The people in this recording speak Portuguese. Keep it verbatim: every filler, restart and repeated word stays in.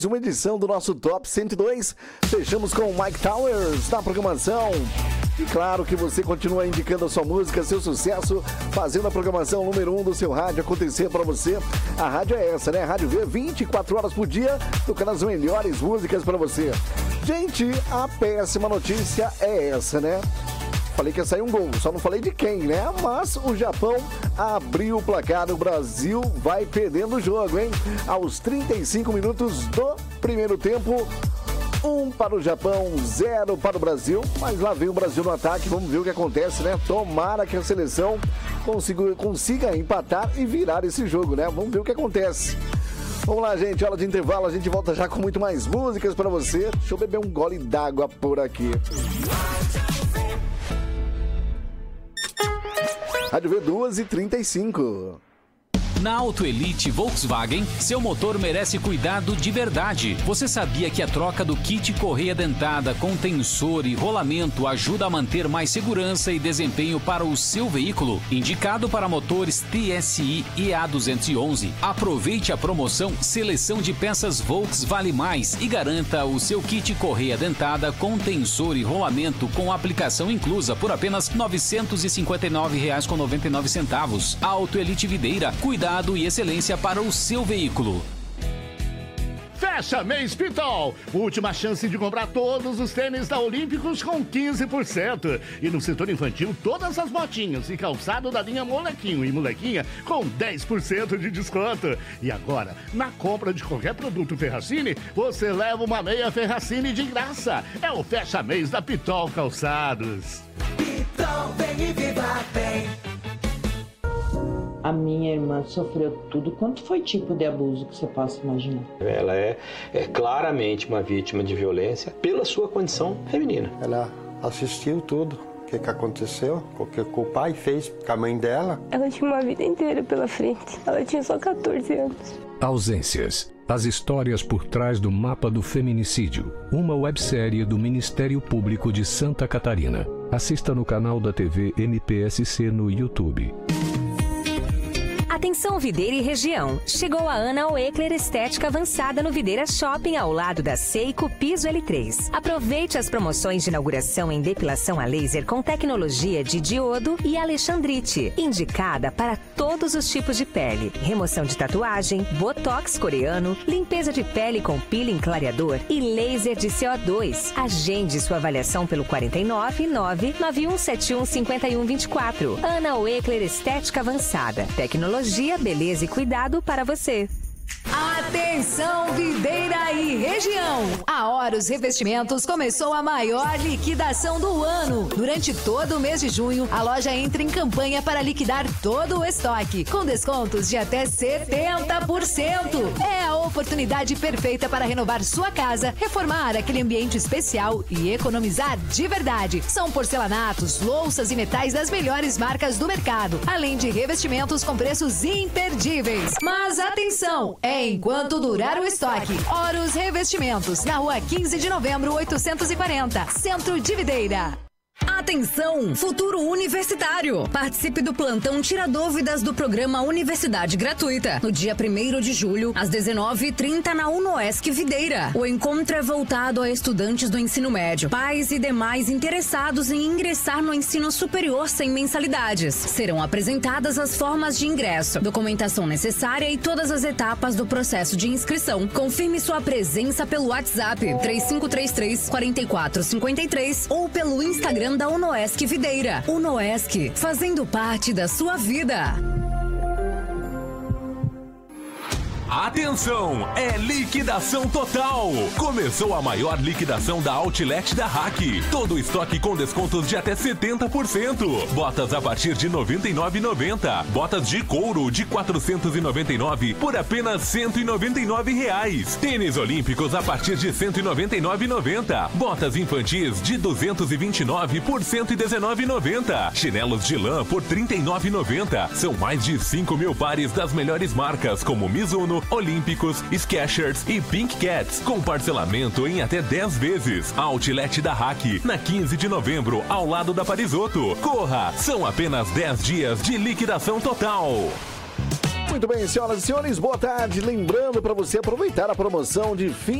Uma edição do nosso Top cento e dois. Fechamos com o Mike Towers na programação. E claro que você continua indicando a sua música, seu sucesso, fazendo a programação número um do seu rádio acontecer para você. A rádio é essa, né? A Rádio V, vinte e quatro horas por dia, tocando as melhores músicas para você. Gente, a péssima notícia é essa, né? Falei que ia sair um gol, só não falei de quem, né? Mas o Japão abriu o placar, o Brasil vai perdendo o jogo, hein? Aos trinta e cinco minutos do primeiro tempo, um para o Japão, zero para o Brasil. Mas lá vem o Brasil no ataque, vamos ver o que acontece, né? Tomara que a seleção consiga, consiga empatar e virar esse jogo, né? Vamos ver o que acontece. Vamos lá, gente, hora de intervalo, a gente volta já com muito mais músicas para você. Deixa eu beber um gole d'água por aqui. Rádio V duas e trinta e cinco. Na Auto Elite Volkswagen, seu motor merece cuidado de verdade. Você sabia que a troca do kit correia dentada com tensor e rolamento ajuda a manter mais segurança e desempenho para o seu veículo? Indicado para motores T S I e A duzentos e onze. Aproveite a promoção Seleção de Peças Volks Vale Mais e garanta o seu kit correia dentada com tensor e rolamento com aplicação inclusa por apenas novecentos e cinquenta e nove reais e noventa e nove centavos. Auto Elite Videira, cuidado e excelência para o seu veículo. Fecha mês Pitol. Última chance de comprar todos os tênis da Olímpicos com quinze por cento. E no setor infantil, todas as botinhas e calçado da linha Molequinho e Molequinha com dez por cento de desconto. E agora, na compra de qualquer produto Ferracini, você leva uma meia Ferracini de graça. É o fecha mês da Pitol Calçados. Pitol, vem e viva bem. A minha irmã sofreu tudo. Quanto foi tipo de abuso que você possa imaginar? Ela é, é claramente uma vítima de violência pela sua condição feminina. Ela assistiu tudo, o que, que aconteceu, o que o pai fez com a mãe dela. Ela tinha uma vida inteira pela frente. Ela tinha só quatorze anos. Ausências. As histórias por trás do mapa do feminicídio. Uma websérie do Ministério Público de Santa Catarina. Assista no canal da T V M P S C no YouTube. Atenção Videira e região. Chegou a Ana Oekler Estética Avançada no Videira Shopping, ao lado da Seiko Piso L três. Aproveite as promoções de inauguração em depilação a laser com tecnologia de diodo e alexandrite, indicada para todos os tipos de pele. Remoção de tatuagem, botox coreano, limpeza de pele com peeling clareador e laser de C O dois. Agende sua avaliação pelo quatro nove nove nove um sete um cinco um dois quatro. Ana Oekler Estética Avançada. Tecnologia, beleza e cuidado para você. Atenção Videira e região! A Horus Revestimentos começou a maior liquidação do ano. Durante todo o mês de junho, a loja entra em campanha para liquidar todo o estoque, com descontos de até setenta por cento. É a oportunidade perfeita para renovar sua casa, reformar aquele ambiente especial e economizar de verdade. São porcelanatos, louças e metais das melhores marcas do mercado, além de revestimentos com preços imperdíveis. Mas atenção! É enquanto durar o estoque. Horus Revestimentos, na rua quinze de novembro, oitocentos e quarenta, Centro de Videira. Atenção, futuro universitário. Participe do plantão Tira Dúvidas do programa Universidade Gratuita. No dia primeiro de julho, às dezenove e trinta, na UNOESC Videira. O encontro é voltado a estudantes do ensino médio, pais e demais interessados em ingressar no ensino superior sem mensalidades. Serão apresentadas as formas de ingresso, documentação necessária e todas as etapas do processo de inscrição. Confirme sua presença pelo WhatsApp três cinco três três, quatro quatro cinco três ou pelo Instagram da UNOESC Videira. UNOESC, fazendo parte da sua vida. Atenção, é liquidação total. Começou a maior liquidação da Outlet da Hack. Todo o estoque com descontos de até setenta por cento. Botas a partir de noventa e nove reais e noventa centavos. Botas de couro de quatrocentos e noventa e nove reais por apenas cento e noventa e nove reais. Tênis olímpicos a partir de cento e noventa e nove reais e noventa centavos. Botas infantis de duzentos e vinte e nove reais por cento e dezenove reais e noventa centavos. Chinelos de lã por trinta e nove reais e noventa centavos. São mais de cinco mil pares das melhores marcas como Mizuno, Olímpicos, Skechers e Pink Cats, com parcelamento em até dez vezes. Outlet da Hack, na quinze de novembro, ao lado da Parisotto. Corra! São apenas dez dias de liquidação total. Muito bem, senhoras e senhores, boa tarde. Lembrando para você aproveitar a promoção de fim